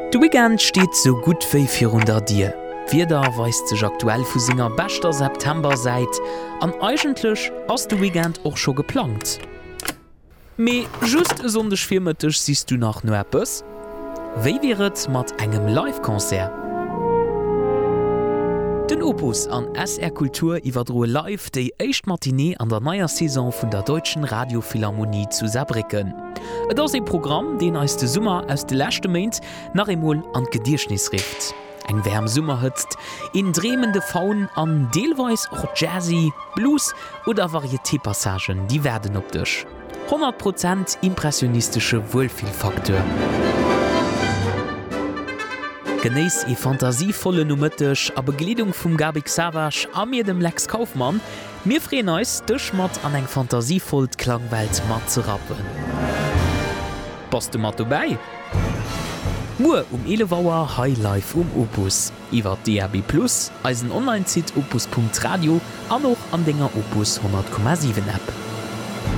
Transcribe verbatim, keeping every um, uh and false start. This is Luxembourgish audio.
Du Weekend steht so gut wie vierhundert dir. Wieder weist sich aktuell für Singer bester September seit, an eigentlich hast du Weekend auch schon geplant. Me just sonndech firmetisch siehst du nach nur etwas? Wie wäret mat engem Live-Konzert? Den Opus an S R Kultur iwwerdroe live déi éicht Matinee an der neuer Saison vun der Deutschen Radiophilharmonie zu Saarbrücken. Et ass e Programm, den als de Summer aus de lächte Meint nach emol an Gedierschnis rift. Eng wärm Summer hëtzt, in drehmende Faun an deelweis och Jazzy, Blues oder Varieté-Passagen, die werden op dech. hundert Prozent impressionistische Wohlfühlfaktor. Genéis e fantasievolle Numëttech a Begliedung vum Gabi Savage a mir dem Lex Kaufmann, mir freen eus dech mat an eng fantasievollt Klangwelt mat ze rappen. Passt du mat vorbei? Mue um elewauer Highlife um Opus, iwwer D A B plus, als en Online-Zit opus punkt radio an noch an denger Opus hundert Komma sieben App.